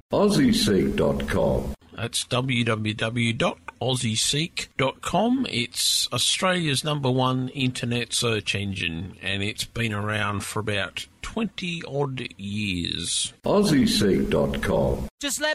AussieSeek.com. That's www.aussieseek.com. It's Australia's #1 internet search engine, and it's been around for about 20-odd years. AussieSeek.com. Just let